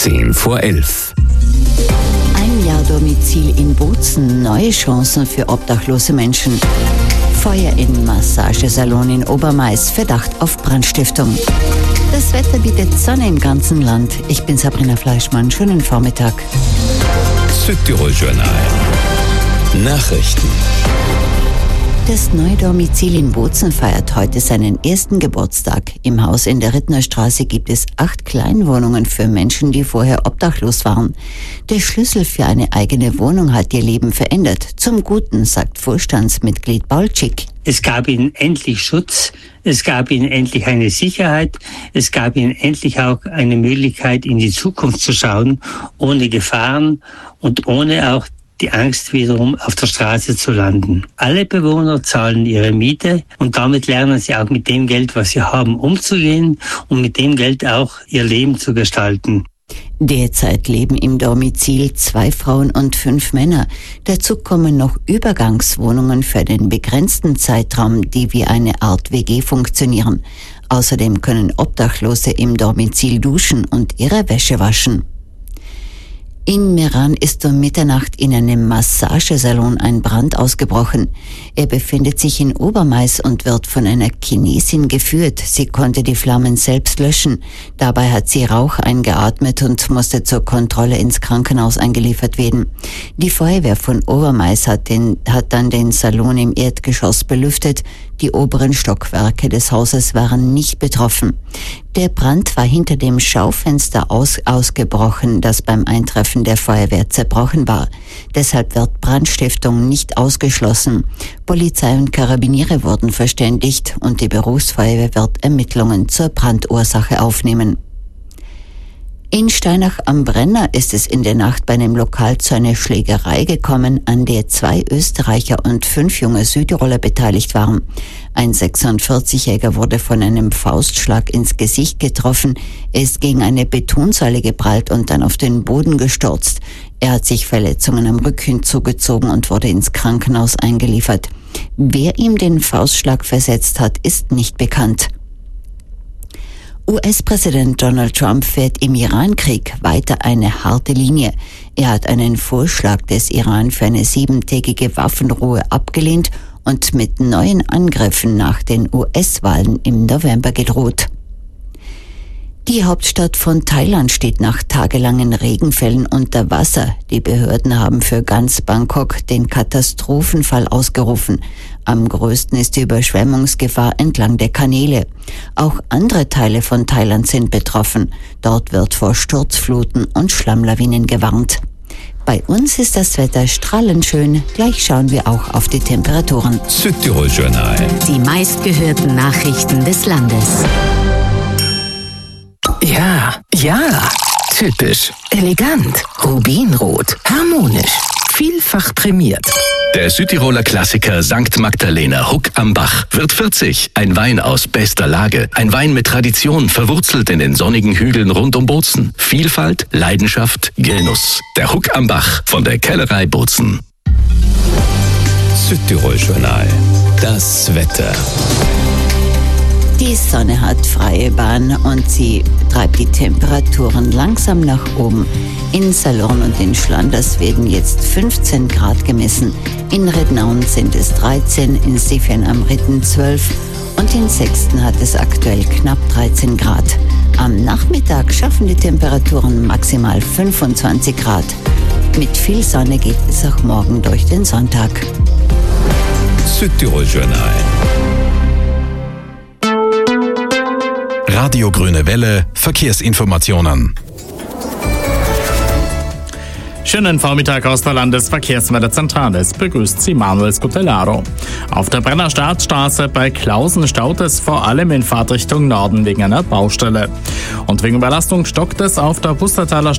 10:10. Ein Jahr Domizil in Bozen, neue Chancen für obdachlose Menschen. Feuer in Massagesalon in Obermais, Verdacht auf Brandstiftung. Das Wetter bietet Sonne im ganzen Land. Ich bin Sabrina Fleischmann. Schönen Vormittag. Südtirol Journal. Nachrichten. Das neue Domizil in Bozen feiert heute seinen ersten Geburtstag. Im Haus in der Rittnerstraße gibt es 8 Kleinwohnungen für Menschen, die vorher obdachlos waren. Der Schlüssel für eine eigene Wohnung hat ihr Leben verändert. Zum Guten, sagt Vorstandsmitglied Balczyk. Es gab ihnen endlich Schutz, es gab ihnen endlich eine Sicherheit, es gab ihnen endlich auch eine Möglichkeit, in die Zukunft zu schauen, ohne Gefahren und ohne auch die Angst, wiederum auf der Straße zu landen. Alle Bewohner zahlen ihre Miete und damit lernen sie auch mit dem Geld, was sie haben, umzugehen und mit dem Geld auch ihr Leben zu gestalten. Derzeit leben im Domizil 2 Frauen und 5 Männer. Dazu kommen noch Übergangswohnungen für den begrenzten Zeitraum, die wie eine Art WG funktionieren. Außerdem können Obdachlose im Domizil duschen und ihre Wäsche waschen. In Meran ist um Mitternacht in einem Massagesalon ein Brand ausgebrochen. Er befindet sich in Obermais und wird von einer Chinesin geführt. Sie konnte die Flammen selbst löschen. Dabei hat sie Rauch eingeatmet und musste zur Kontrolle ins Krankenhaus eingeliefert werden. Die Feuerwehr von Obermais hat dann den Salon im Erdgeschoss belüftet. Die oberen Stockwerke des Hauses waren nicht betroffen. Der Brand war hinter dem Schaufenster ausgebrochen, das beim Eintreffen der Feuerwehr zerbrochen war. Deshalb wird Brandstiftung nicht ausgeschlossen. Polizei und Karabiniere wurden verständigt und die Berufsfeuerwehr wird Ermittlungen zur Brandursache aufnehmen. In Steinach am Brenner ist es in der Nacht bei einem Lokal zu einer Schlägerei gekommen, an der 2 Österreicher und 5 junge Südtiroler beteiligt waren. Ein 46-Jähriger wurde von einem Faustschlag ins Gesicht getroffen, er ist gegen eine Betonsäule geprallt und dann auf den Boden gestürzt. Er hat sich Verletzungen am Rücken zugezogen und wurde ins Krankenhaus eingeliefert. Wer ihm den Faustschlag versetzt hat, ist nicht bekannt. US-Präsident Donald Trump fährt im Iran-Krieg weiter eine harte Linie. Er hat einen Vorschlag des Iran für eine 7-tägige Waffenruhe abgelehnt und mit neuen Angriffen nach den US-Wahlen im November gedroht. Die Hauptstadt von Thailand steht nach tagelangen Regenfällen unter Wasser. Die Behörden haben für ganz Bangkok den Katastrophenfall ausgerufen. Am größten ist die Überschwemmungsgefahr entlang der Kanäle. Auch andere Teile von Thailand sind betroffen. Dort wird vor Sturzfluten und Schlammlawinen gewarnt. Bei uns ist das Wetter strahlend schön. Gleich schauen wir auch auf die Temperaturen. Südtirol Journal. Die meistgehörten Nachrichten des Landes. Ja, typisch, elegant, rubinrot, harmonisch, vielfach prämiert. Der Südtiroler Klassiker St. Magdalena Huck am Bach wird 40. Ein Wein aus bester Lage. Ein Wein mit Tradition, verwurzelt in den sonnigen Hügeln rund um Bozen. Vielfalt, Leidenschaft, Genuss. Der Huck am Bach von der Kellerei Bozen. Südtirol Journal. Das Wetter. Die Sonne hat freie Bahn und sie treibt die Temperaturen langsam nach oben. In Salon und in Schlanders werden jetzt 15 Grad gemessen. In Rednaun sind es 13, in Sifjen am Ritten 12 und in Sexten hat es aktuell knapp 13 Grad. Am Nachmittag schaffen die Temperaturen maximal 25 Grad. Mit viel Sonne geht es auch morgen durch den Sonntag. Südtirol Journal. Radio Grüne Welle, Verkehrsinformationen. Schönen Vormittag aus der Landesverkehrswetterzentrale. Es begrüßt Sie Manuel Scutellaro. Auf der Brenner Staatsstraße bei Klausen staut es vor allem in Fahrtrichtung Norden wegen einer Baustelle. Und wegen Überlastung stockt es auf der Pustertaler